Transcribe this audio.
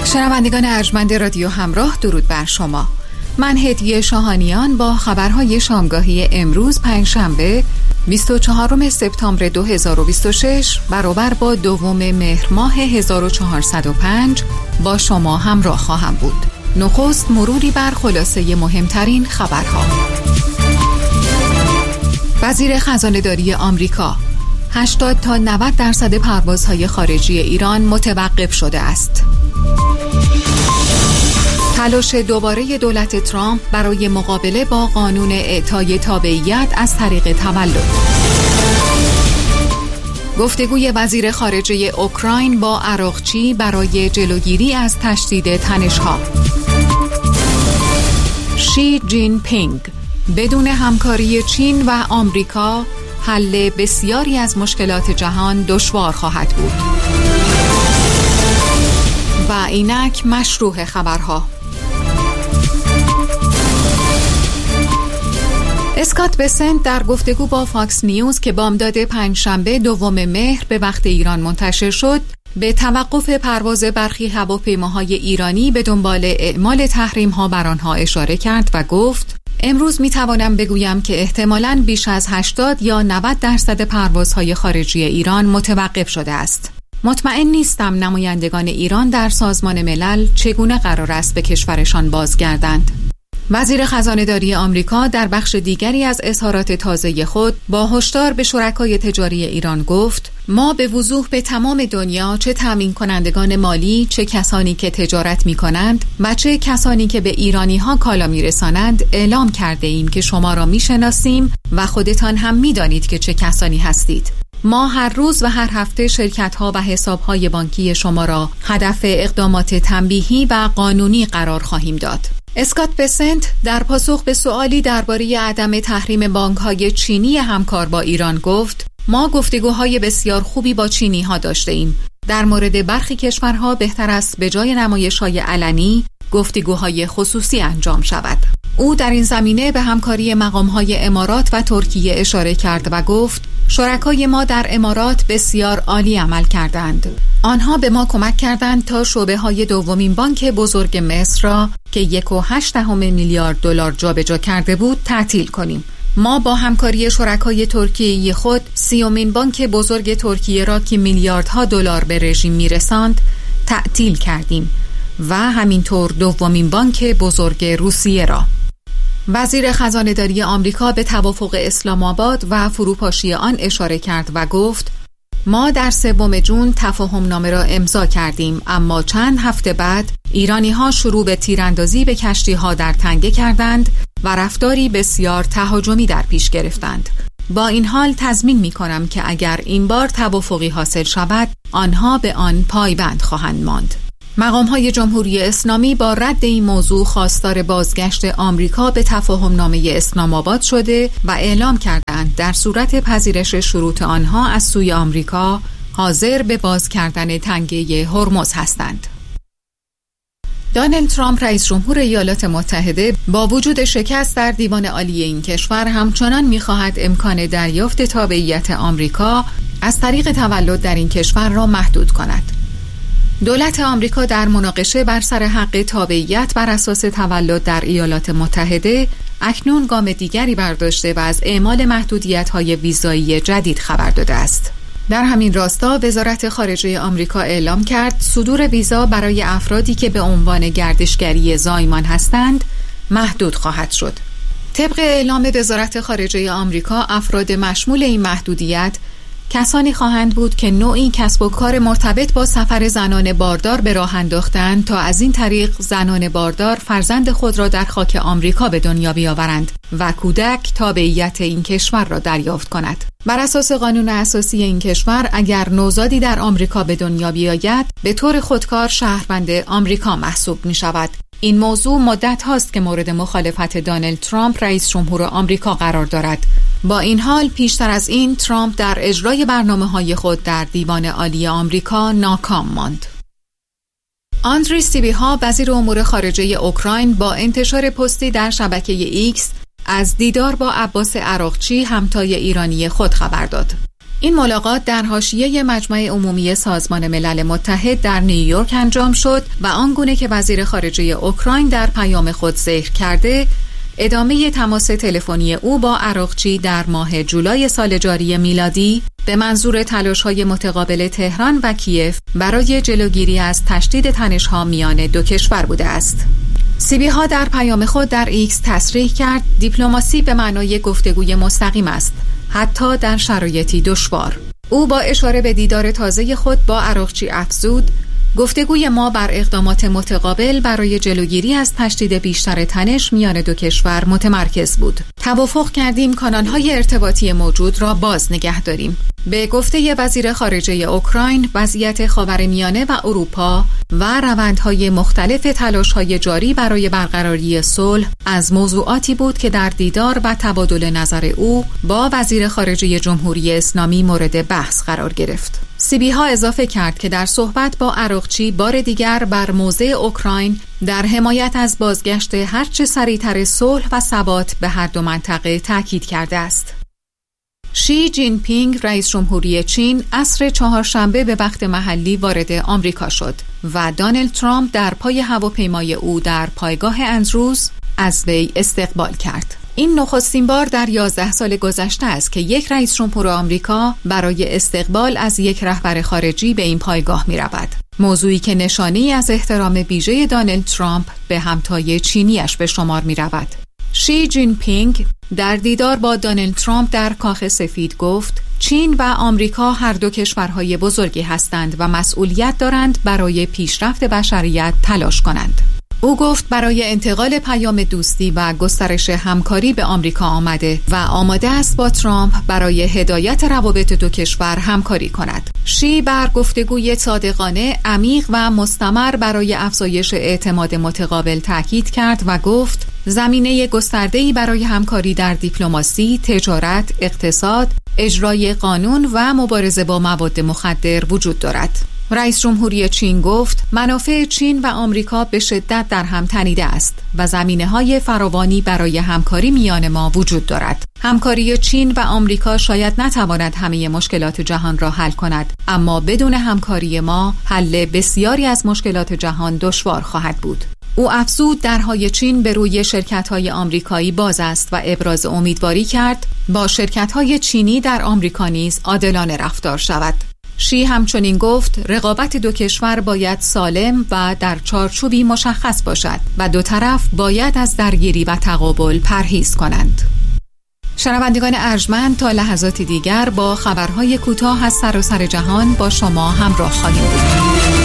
شنوندگان ارجمند رادیو همراه، درود بر شما. من هدیه شاهانیان با خبرهای شامگاهی امروز پنجشنبه 24 سپتامبر 2026 برابر با 2 مهر ماه 1405 با شما همراه خواهم بود. نخست مروری بر خلاصه مهمترین خبرها. وزیر خزانه‌داری آمریکا: 80 تا 90% پروازهای خارجی ایران متوقف شده است. تلاش دوباره دولت ترامپ برای مقابله با قانون اعطای تابعیت از طریق تولد. گفتگوی وزیر خارجه اوکراین با عراقچی برای جلوگیری از تشدید تنش‌ها. شی جین پینگ: بدون همکاری چین و آمریکا حل بسیاری از مشکلات جهان دشوار خواهد بود. و اینک مشروع خبرها. اسکات بسنت در گفتگو با فاکس نیوز که بامداد پنجشنبه 2 مهر به وقت ایران منتشر شد، به توقف پرواز برخی هواپیماهای ایرانی به دنبال اعمال تحریم‌ها بر آنها اشاره کرد و گفت: امروز میتوانم بگویم که احتمالاً بیش از 80 یا 90% پروازهای خارجی ایران متوقف شده است. مطمئن نیستم نمایندگان ایران در سازمان ملل چگونه قرار است به کشورشان بازگردند. وزیر خزانه‌داری آمریکا در بخش دیگری از اظهارات تازه خود با هشدار به شرکای تجاری ایران گفت: ما به وضوح به تمام دنیا، چه تامین کنندگان مالی، چه کسانی که تجارت می کنند و چه کسانی که به ایرانی ها کالا می رسانند، اعلام کرده ایم که شما را می شناسیم و خودتان هم می دانید که چه کسانی هستید. ما هر روز و هر هفته شرکت‌ها و حساب‌های بانکی شما را هدف اقدامات تنبیهی و قانونی قرار خواهیم داد. اسکات بسنت در پاسخ به سوالی درباره عدم تحریم بانک‌های چینی همکار با ایران گفت: ما گفتگوهای بسیار خوبی با چینی‌ها داشته ایم. در مورد برخی کشورها بهتر است به جای نمایش‌های علنی گفتگوهای خصوصی انجام شود. او در این زمینه به همکاری مقام‌های امارات و ترکیه اشاره کرد و گفت: شرکای ما در امارات بسیار عالی عمل کردند. آنها به ما کمک کردند تا شعبه‌های دومین بانک بزرگ مصر را که 1.8 میلیارد دلار جابجا کرده بود تعطیل کنیم. ما با همکاری شرکای ترکیه‌ای خود 30مین بانک بزرگ ترکیه را که میلیاردها دلار به رژیم میرساند تعطیل کردیم و همینطور 2مین بانک بزرگ روسیه را. وزیر خزانه‌داری آمریکا به توافق اسلام آباد و فروپاشی آن اشاره کرد و گفت: ما در 3 جون تفاهم نامه را امضا کردیم، اما چند هفته بعد ایرانی ها شروع به تیراندازی به کشتی ها در تنگه کردند و رفتاری بسیار تهاجمی در پیش گرفتند. با این حال تضمین می کنم که اگر این بار توافقی حاصل شود، آنها به آن پایبند خواهند ماند. مقام‌های جمهوری اسلامی با رد این موضوع خواستار بازگشت آمریکا به تفاهم نامه اسلام آباد شده و اعلام کردند در صورت پذیرش شروط آنها از سوی آمریکا حاضر به باز کردن تنگه هرمز هستند. دونالد ترامپ رئیس جمهور ایالات متحده با وجود شکست در دیوان عالی این کشور همچنان می‌خواهد امکان دریافت تابعیت آمریکا از طریق تولد در این کشور را محدود کند. دولت آمریکا در مناقشه بر سر حق تابعیت بر اساس تولد در ایالات متحده اکنون گام دیگری برداشته و از اعمال محدودیت‌های ویزایی جدید خبر داده است. در همین راستا وزارت خارجه آمریکا اعلام کرد صدور ویزا برای افرادی که به عنوان گردشگری زایمان هستند محدود خواهد شد. طبق اعلام وزارت خارجه آمریکا، افراد مشمول این محدودیت کسانی خواهند بود که نوعی کسب و کار مرتبط با سفر زنان باردار به راه انداختند تا از این طریق زنان باردار فرزند خود را در خاک آمریکا به دنیا بیاورند و کودک تابعیت این کشور را دریافت کند. بر اساس قانون اساسی این کشور، اگر نوزادی در آمریکا به دنیا بیاید، به طور خودکار شهروند آمریکا محسوب می شود. این موضوع مدت هاست که مورد مخالفت دونالد ترامپ رئیس جمهور آمریکا قرار دارد. با این حال پیشتر از این ترامپ در اجرای برنامه‌های خود در دیوان عالی آمریکا ناکام ماند. آندری سیبیها وزیر امور خارجه اوکراین با انتشار پستی در شبکه ایکس از دیدار با عباس عراقچی همتای ایرانی خود خبر داد. این ملاقات در حاشیه مجمع عمومی سازمان ملل متحد در نیویورک انجام شد و آنگونه که وزیر خارجه اوکراین در پیام خود ذکر کرده، ادامه تماس تلفنی او با عراقچی در ماه جولای سال جاری میلادی به منظور تلاش‌های متقابل تهران و کیف برای جلوگیری از تشدید تنش‌ها میان دو کشور بوده است. سیبیها در پیام خود در ایکس تصریح کرد دیپلماسی به معنای گفتگوی مستقیم است، حتی در شرایطی دشوار. او با اشاره به دیدار تازه خود با عراقچی افزود گفتگوی ما بر اقدامات متقابل برای جلوگیری از تشدید بیشتر تنش میان دو کشور متمرکز بود. توافق کردیم کانال‌های ارتباطی موجود را باز نگه داریم. به گفته وزیر خارجه اوکراین، وضعیت خاورمیانه و اروپا و روندهای مختلف تلاش‌های جاری برای برقراری صلح از موضوعاتی بود که در دیدار و تبادل نظر او با وزیر خارجه جمهوری اسلامی مورد بحث قرار گرفت. سیبیها اضافه کرد که در صحبت با عراقچی بار دیگر بر موضع اوکراین در حمایت از بازگشت هرچه سریعتر صلح و ثبات به هر دو منطقه تاکید کرده است. شی جین پینگ رئیس جمهوری چین عصر چهارشنبه به وقت محلی وارد آمریکا شد و دونالد ترامپ در پای هواپیمای او در پایگاه اندروز از وی استقبال کرد. این نخستین بار در 11 سال گذشته است که یک رئیس جمهور آمریکا برای استقبال از یک رهبر خارجی به این پایگاه می رود. موضوعی که نشانه‌ای از احترام ویژه دونالد ترامپ به همتای چینیش به شمار می رود. شی جین پینگ در دیدار با دونالد ترامپ در کاخ سفید گفت چین و آمریکا هر دو کشورهای بزرگی هستند و مسئولیت دارند برای پیشرفت بشریت تلاش کنند. او گفت برای انتقال پیام دوستی و گسترش همکاری به آمریکا آمده و آماده است با ترامپ برای هدایت روابط دو کشور همکاری کند. شی بر گفتگوی صادقانه، عمیق و مستمر برای افزایش اعتماد متقابل تاکید کرد و گفت زمینه گسترده‌ای برای همکاری در دیپلماسی، تجارت، اقتصاد، اجرای قانون و مبارزه با مواد مخدر وجود دارد. رئیس جمهوری چین گفت منافع چین و آمریکا به شدت در هم تنیده است و زمینه‌های فراوانی برای همکاری میان ما وجود دارد. همکاری چین و آمریکا شاید نتواند همه مشکلات جهان را حل کند، اما بدون همکاری ما حل بسیاری از مشکلات جهان دشوار خواهد بود. او افزود درهای چین به روی شرکت‌های آمریکایی باز است و ابراز امیدواری کرد با شرکت‌های چینی در آمریکا نیز عادلانه رفتار شود. شی همچنین گفت رقابت دو کشور باید سالم و در چارچوبی مشخص باشد و دو طرف باید از درگیری و تقابل پرهیز کنند. شنوندگان ارجمند، تا لحظاتی دیگر با خبرهای کوتاه از سراسر جهان با شما همراه خواهیم بود.